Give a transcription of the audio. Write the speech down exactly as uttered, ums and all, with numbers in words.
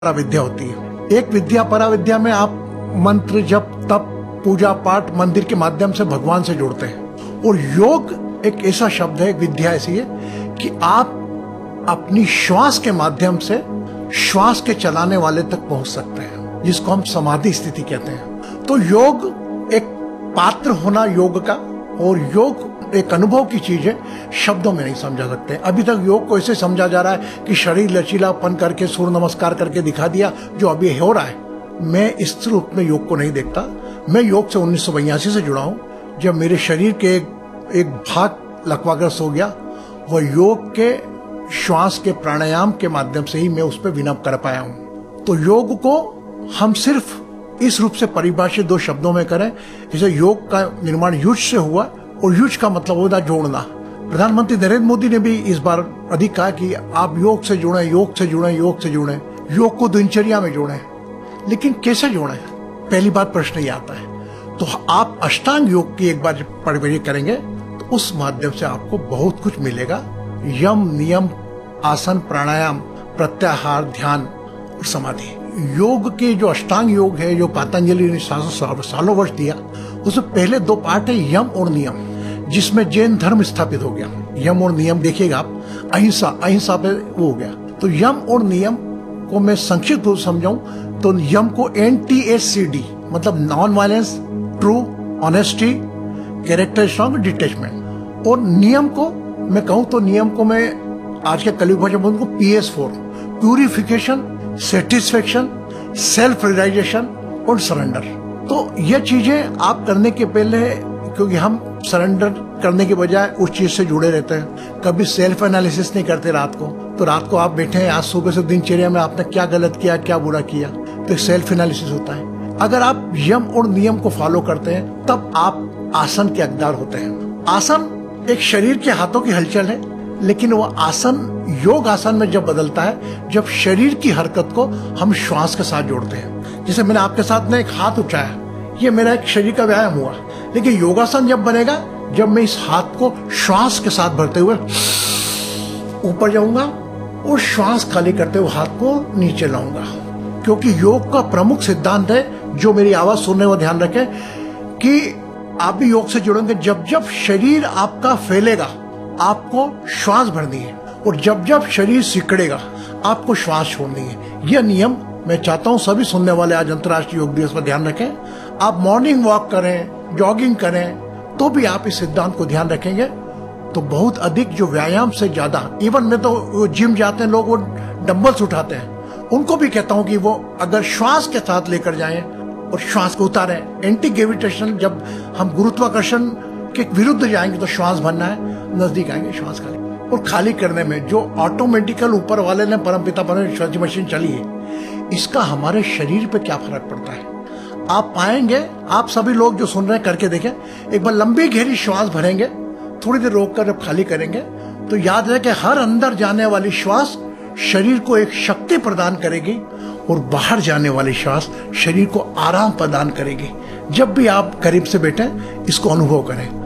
विद्या होती है। एक विद्या पराविद्या में आप मंत्र जप तप पूजा पाठ मंदिर के माध्यम से भगवान से जुड़ते हैं, और योग एक ऐसा शब्द है, एक विद्या ऐसी है कि आप अपनी श्वास के माध्यम से श्वास के चलाने वाले तक पहुंच सकते हैं, जिसको हम समाधि स्थिति कहते हैं। तो योग एक पात्र होना योग का, और योग एक अनुभव की चीज है, शब्दों में नहीं समझा सकते। अभी तक योग को ऐसे समझा जा रहा है कि शरीर लचीलापन करके सूर्य नमस्कार करके दिखा दिया, जो अभी हो रहा है। मैं इस रूप में योग को नहीं देखता। मैं योग से उन्नीस सौ बयासी से जुड़ा हूं, जब मेरे शरीर के एक, एक भाग लकवाग्रस्त हो गया। वह योग के श्वास के प्राणायाम के माध्यम से ही मैं उस पर विनम्र कर पाया हूं। तो योग को हम सिर्फ इस रूप से परिभाषित दो शब्दों में करें, जैसे योग का निर्माण युज से हुआ, और युज का मतलब होता जोड़ना। प्रधानमंत्री नरेंद्र मोदी ने भी इस बार अधिक कहा कि आप योग से जुड़े, योग से जुड़े, योग से जुड़े, योग को दिनचर्या में जोड़ें। लेकिन कैसे जोड़ें? पहली बार प्रश्न ये आता है। तो आप अष्टांग योग की एक बार परिचय करेंगे तो उस माध्यम से आपको बहुत कुछ मिलेगा। यम नियम आसन प्राणायाम प्रत्याहार ध्यान और समाधि। योग के जो अष्टांग योग है, जो पतंजलि ने सालों वर्ष दिया, उसमें पहले दो पार्ट है यम और नियम, जिसमें जैन धर्म स्थापित हो गया। यम और नियम देखिएगा आप, अहिंसा अहिंसा पे वो हो गया। तो यम और नियम को मैं संक्षिप्त रूप समझाऊं तो यम को N T S C D मतलब non violence, true, honesty, character strong, detachment. और नियम को मैं कहूं तो नियम को मैं आज के कलयुग भाषा में उनको P S four, purification, satisfaction, self realisation और सरेंडर। तो ये चीजें आप करने के पहले, क्योंकि हम सरेंडर करने के बजाय उस चीज से जुड़े रहते हैं, कभी सेल्फ एनालिसिस नहीं करते रात को। तो रात को आप बैठे हैं, आज सुबह से दिनचर्या में आपने क्या गलत किया, क्या बुरा किया, तो सेल्फ एनालिसिस होता है। अगर आप यम और नियम को फॉलो करते हैं तब आप आसन के हकदार होते हैं। आसन एक शरीर के हाथों की हलचल है, लेकिन वो आसन योग आसन में जब बदलता है जब शरीर की हरकत को हम श्वास के साथ जोड़ते हैं। जैसे मैंने आपके साथ में एक हाथ उठाया, ये मेरा एक शरीर का व्यायाम हुआ। लेकिन योगासन जब बनेगा जब मैं इस हाथ को श्वास के साथ भरते हुए ऊपर जाऊंगा और श्वास खाली करते हुए हाथ को नीचे लाऊंगा। क्योंकि योग का प्रमुख सिद्धांत है, जो मेरी आवाज सुनने में ध्यान रखें, कि आप भी योग से जुड़ेंगे। जब जब शरीर आपका फैलेगा आपको श्वास भरनी है, और जब जब शरीर सिकड़ेगा आपको श्वास छोड़नी है। यह नियम मैं चाहता हूं सभी सुनने वाले आज अंतर्राष्ट्रीय योग दिवस पर ध्यान रखें। आप मॉर्निंग वॉक करें, जॉगिंग करें, तो भी आप इस सिद्धांत को ध्यान रखेंगे तो बहुत अधिक जो व्यायाम से ज्यादा, इवन में तो जिम जाते हैं लोग, वो डंबल्स उठाते हैं, उनको भी कहता हूं कि वो अगर श्वास के साथ लेकर जाएं और श्वास को उतारें। एंटी ग्रेविटेशनल, जब हम गुरुत्वाकर्षण के विरुद्ध जाएंगे तो श्वास भरना है, नजदीक आएंगे श्वास खाली। और खाली करने में जो ऑटोमेटिकल ऊपर वाले ने परमपिता परमेश्वर मशीन चली है, इसका हमारे शरीर पे क्या फर्क पड़ता है आप पाएंगे। आप सभी लोग जो सुन रहे हैं करके देखें, एक बार लंबी गहरी श्वास भरेंगे, थोड़ी देर रोककर जब खाली करेंगे तो याद रहे कि हर अंदर जाने वाली श्वास शरीर को एक शक्ति प्रदान करेगी, और बाहर जाने वाली श्वास शरीर को आराम प्रदान करेगी। जब भी आप करीब से बैठे इसको अनुभव करें।